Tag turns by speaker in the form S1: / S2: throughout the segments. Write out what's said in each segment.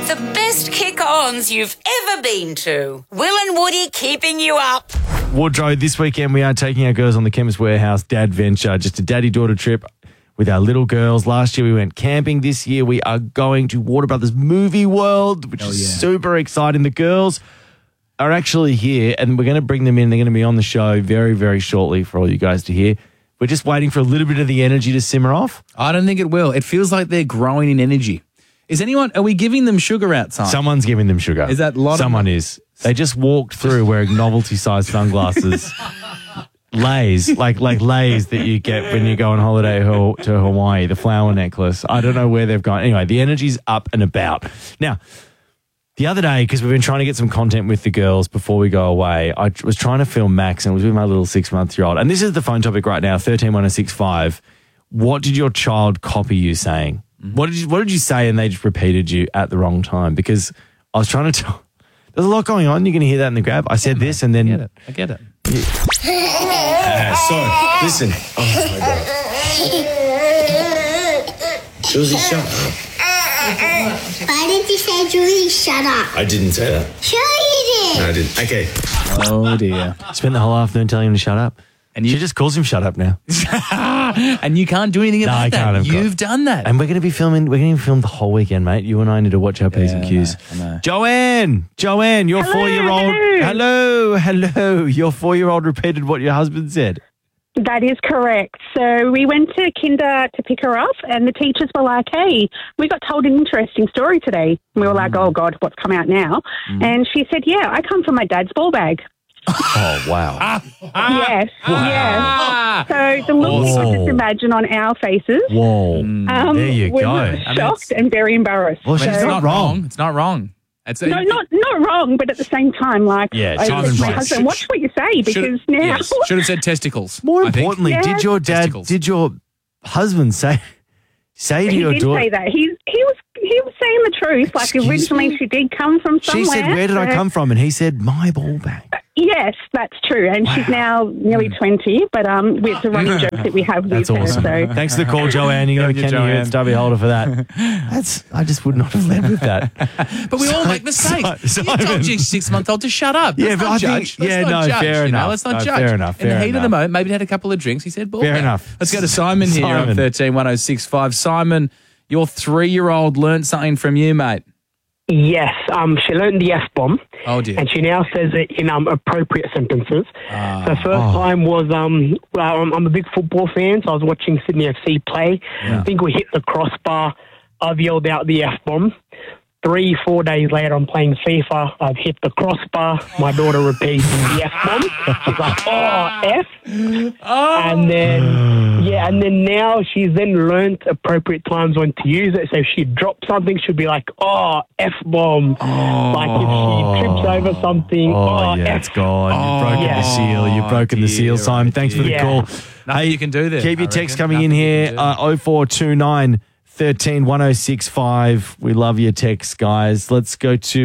S1: The best kick-ons you've ever been to. Will and Woody keeping you up.
S2: Woodrow, this weekend we are taking our girls on the Chemist Warehouse Dad Venture, just a daddy-daughter trip with our little girls. Last year we went camping. This year we are going to Warner Brothers Movie World, which is super exciting. The girls are actually here and we're going to bring them in. They're going to be on the show very, very shortly for all you guys to hear. We're just waiting for a little bit of the energy to simmer off.
S3: I don't think it will. It feels like they're growing in energy. Are we giving them sugar outside?
S2: Someone's giving them sugar.
S3: Is that a lot?
S2: Someone is. They just walked through wearing novelty-sized sunglasses. Lays, like Lays that you get when you go on holiday to Hawaii, the flower necklace. I don't know where they've gone. Anyway, the energy's up and about. Now, the other day, because we've been trying to get some content with the girls before we go away, I was trying to film Max and it was with my little 6-month-old. And this is the phone topic right now, 131065. What did your child copy you saying? What did you say and they just repeated you at the wrong time? Because I was trying to tell... There's a lot going on. You're going to hear that in the grab. I said this and then...
S3: I get it.
S2: So, listen. Oh, my God. Josie, shut up.
S4: Why did you say, Julie, shut up?
S2: I didn't say that.
S4: Sure you did.
S2: No, I didn't. Okay.
S3: Oh, dear.
S2: Spent the whole afternoon telling him to shut up. And she just calls him shut up now.
S3: And you can't do anything about that.
S2: I can't.
S3: You've done that.
S2: And we're going to be filming the whole weekend, mate. You and I need to watch our P's and Q's.
S3: I know.
S2: Joanne, your 4-year-old. Hello. Your 4-year-old repeated what your husband said.
S5: That is correct. So we went to kinder to pick her up and the teachers were like, hey, we got told an interesting story today. And we were like, oh, God, what's come out now? And she said, yeah, I come from my dad's ball bag.
S2: Oh, wow.
S5: Yes. So the look you could just imagine on our faces.
S2: Whoa. There you
S5: was
S2: go.
S5: shocked and very embarrassed.
S2: Well, she's not wrong.
S3: It's not wrong.
S5: No, not wrong, but at the same time, like,
S2: Yeah,
S5: I said to my
S2: right.
S5: husband, watch what you say, because now...
S3: Should have said testicles.
S2: More
S3: I think.
S2: importantly,
S5: Yeah.
S2: did your husband say to your
S5: He did
S2: daughter?
S5: say that. He was saying the truth. Like,
S2: Excuse
S5: originally
S2: me?
S5: she did come from somewhere.
S2: She said, where did I
S5: so-
S2: come from? And he said, my ball bag.
S5: Yes, that's true. And she's now nearly 20, but it's a running joke that we have with
S2: That's
S5: her.
S2: awesome.
S5: So.
S2: Thanks for the call, Joanne. You got to
S3: Thank you,
S2: Kenny here
S3: Joanne.
S2: at Stubby Holder for that. I just would not have led with that.
S3: But we all make mistakes. You
S2: Simon.
S3: told your 6-month-old to shut up.
S2: Yeah,
S3: Let's
S2: but
S3: not
S2: I
S3: judge.
S2: think- yeah,
S3: Let's not
S2: no,
S3: judge,
S2: fair
S3: you know?
S2: enough.
S3: Let's not
S2: No,
S3: judge.
S2: fair enough,
S3: In the
S2: fair
S3: heat of the
S2: enough.
S3: moment, maybe he had a couple of drinks. He said, ball
S2: Fair
S3: bag.
S2: enough.
S3: Let's go to Simon here on
S2: Simon.
S3: 131065. Simon, your 3-year-old learned something from you, mate.
S6: Yes, she learned the F-bomb.
S3: Oh, dear.
S6: And she now says it in appropriate sentences. The first time was, I'm a big football fan, so I was watching Sydney FC play. I think we hit the crossbar. I've yelled out the F-bomb. 3-4 days later, I'm playing FIFA. I've hit the crossbar. My daughter repeats the F-bomb. She's like, oh, F. And then now she's then learnt appropriate times when to use it. So if she drops something, she'll be like, oh, F-bomb. Like if she trips over something,
S2: It's gone. You've broken the seal. You've broken the seal, Simon. Thanks for the call.
S3: Nothing you can do there.
S2: Keep your
S3: I
S2: text
S3: reckon.
S2: coming in
S3: Nothing
S2: here,
S3: you can do.
S2: 0429 13 1065. We love your texts, guys. Let's go to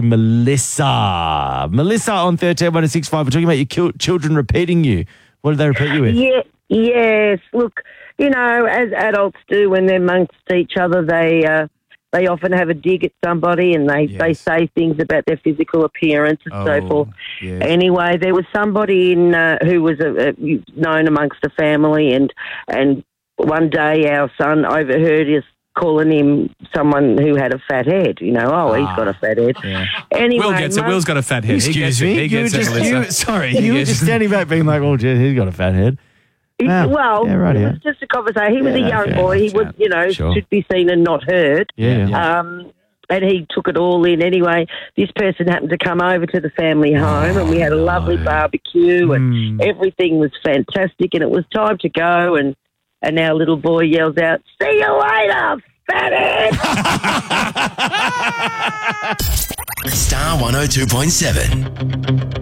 S2: Melissa. Melissa on 13 1065. We're talking about your children repeating you. What did they repeat you with?
S7: Yes. Look, as adults do when they're amongst each other, they often have a dig at somebody and they say things about their physical appearance and so forth.
S3: Yes.
S7: Anyway, there was somebody who was known amongst the family, and one day our son overheard us calling him someone who had a fat head. He's got a fat head.
S3: Yeah.
S7: Anyway,
S3: Will gets it. Will's got a fat head.
S2: Excuse me.
S3: He gets it, Melissa.
S2: You were
S3: gets
S2: just
S3: it.
S2: standing back being like, oh, gee, he's got a fat head. Wow.
S7: Well,
S2: Yeah, right,
S7: it
S2: yeah.
S7: was just a conversation. He was
S2: Yeah,
S7: a young
S2: fair
S7: boy. He
S2: enough,
S7: was,
S2: Sure.
S7: should be seen and not heard.
S2: Yeah.
S7: And he took it all in. Anyway, this person happened to come over to the family home and we had a lovely barbecue and everything was fantastic, and it was time to go, and our little boy yells out, "See you later, fathead!"
S8: Star 102.7.